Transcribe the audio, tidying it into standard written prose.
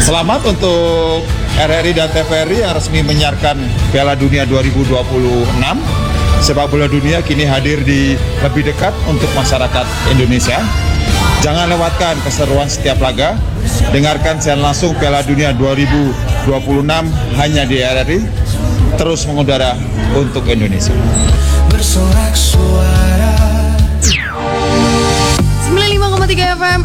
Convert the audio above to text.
Selamat untuk RRI dan TVRI yang resmi menyiarkan Piala Dunia 2026. Sepak bola dunia kini hadir di lebih dekat untuk masyarakat Indonesia. Jangan lewatkan keseruan setiap laga. Dengarkan siaran langsung Piala Dunia 2026 hanya di RRI. Terus mengudara untuk Indonesia. Bersorak suara 95,3 FM